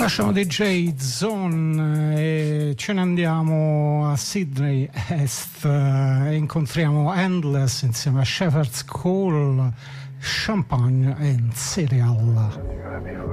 Lasciamo DJ Zone e ce ne andiamo a Sydney Est e incontriamo Endless insieme a Shepherd's Call, Champagne and Cereal.